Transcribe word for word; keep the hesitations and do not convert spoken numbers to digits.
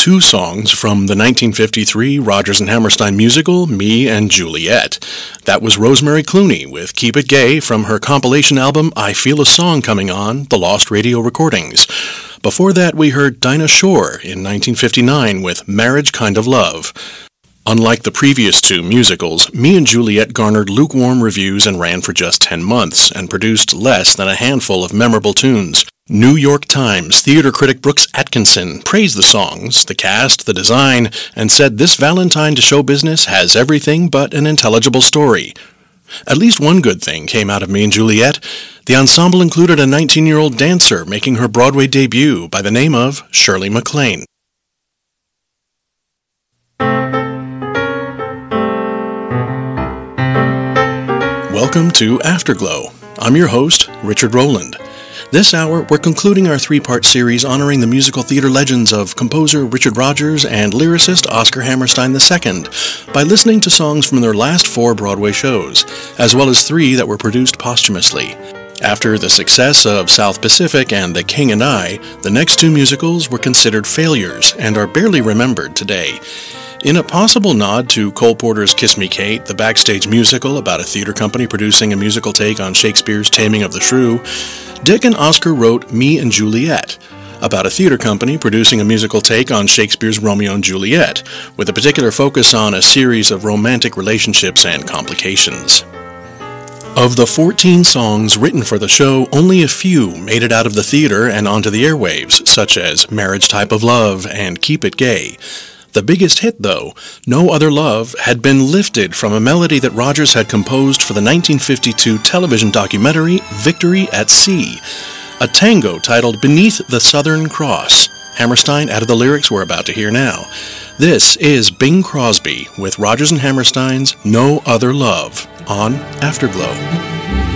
two songs from the nineteen fifty-three Rodgers and Hammerstein musical, Me and Juliet. That was Rosemary Clooney with Keep It Gay from her compilation album I Feel a Song Coming On, The Lost Radio Recordings. Before that, we heard Dinah Shore in nineteen fifty-nine with Marriage Kind of Love. Unlike the previous two musicals, Me and Juliet garnered lukewarm reviews and ran for just ten months, and produced less than a handful of memorable tunes. New York Times theater critic Brooks Atkinson praised the songs, the cast, the design, and said this Valentine to show business has everything but an intelligible story. At least one good thing came out of Me and Juliet. The ensemble included a nineteen-year-old dancer making her Broadway debut by the name of Shirley MacLaine. Welcome to Afterglow. I'm your host, Richard Rowland. This hour, we're concluding our three-part series honoring the musical theater legends of composer Richard Rodgers and lyricist Oscar Hammerstein the Second by listening to songs from their last four Broadway shows, as well as three that were produced posthumously. After the success of South Pacific and The King and I, the next two musicals were considered failures and are barely remembered today. In a possible nod to Cole Porter's Kiss Me Kate, the backstage musical about a theater company producing a musical take on Shakespeare's Taming of the Shrew, Dick and Oscar wrote Me and Juliet, about a theater company producing a musical take on Shakespeare's Romeo and Juliet, with a particular focus on a series of romantic relationships and complications. Of the fourteen songs written for the show, only a few made it out of the theater and onto the airwaves, such as Marriage Type of Love and Keep It Gay. The biggest hit, though, No Other Love, had been lifted from a melody that Rodgers had composed for the nineteen fifty-two television documentary Victory at Sea, a tango titled Beneath the Southern Cross. Hammerstein added the lyrics we're about to hear now. This is Bing Crosby with Rodgers and Hammerstein's No Other Love on Afterglow.